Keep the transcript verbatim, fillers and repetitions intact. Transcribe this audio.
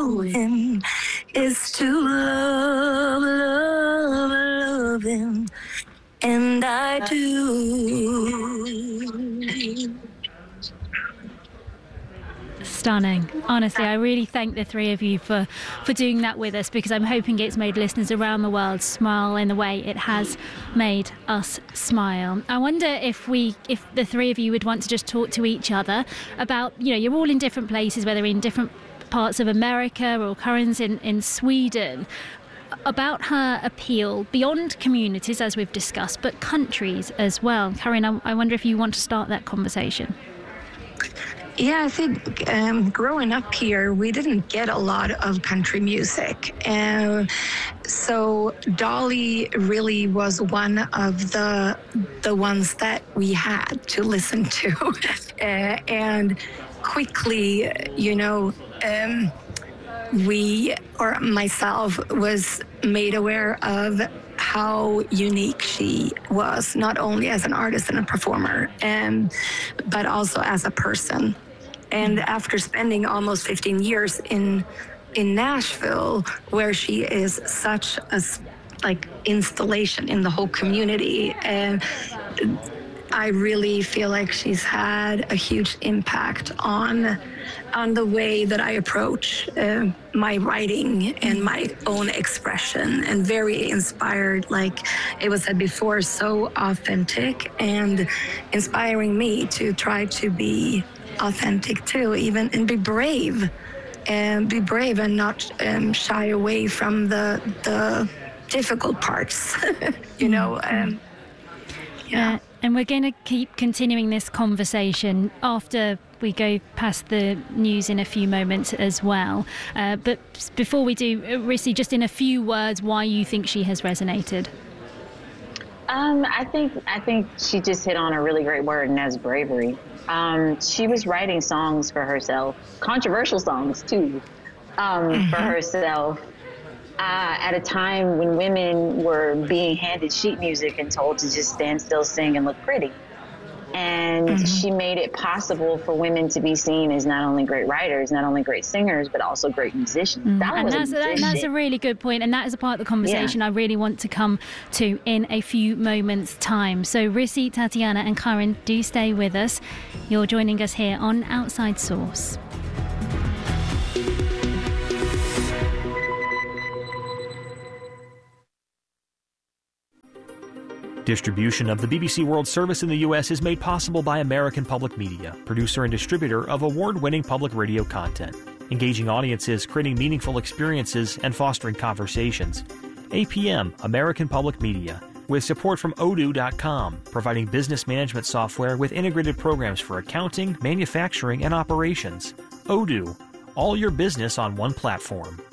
know him is to love, love, love him. And I do. Stunning. Honestly, I really thank the three of you for, for doing that with us, because I'm hoping it's made listeners around the world smile in the way it has made us smile. I wonder if we, if the three of you would want to just talk to each other about, you know, you're all in different places, whether in different parts of America or Karin's in, in Sweden, about her appeal beyond communities, as we've discussed, but countries as well. Karin, I, I wonder if you want to start that conversation. Yeah, I think um, growing up here, we didn't get a lot of country music. Uh, so Dolly really was one of the the ones that we had to listen to. uh, and quickly, you know, um, we, or myself, was made aware of how unique she was, not only as an artist and a performer, um, but also as a person. And after spending almost fifteen years in in Nashville, where she is such a like installation in the whole community, and I really feel like she's had a huge impact on on the way that I approach uh, my writing and my own expression, and very inspired, like it was said before, so authentic, and inspiring me to try to be authentic too, even, and be brave, and be brave and not um, shy away from the the difficult parts, you know. Um, yeah. Uh, and we're going to keep continuing this conversation after we go past the news in a few moments as well. Uh, but before we do, Rissi, just in a few words, why you think she has resonated? Um, I think I think she just hit on a really great word, and that's bravery. Um, she was writing songs for herself, controversial songs too, um, mm-hmm. for herself, uh, at a time when women were being handed sheet music and told to just stand still, sing, and look pretty. And mm-hmm. she made it possible for women to be seen as not only great writers, not only great singers, but also great musicians. Mm-hmm. That and was that's, a that, that's a really good point, and that is a part of the conversation yeah. I really want to come to in a few moments' time. So Rissi, Tatiana and Karin, do stay with us. You're joining us here on Outside Source. Distribution of the B B C World Service in the U S is made possible by American Public Media, producer and distributor of award-winning public radio content, engaging audiences, creating meaningful experiences, and fostering conversations. A P M, American Public Media, with support from Odoo dot com, providing business management software with integrated programs for accounting, manufacturing, and operations. Odoo, all your business on one platform.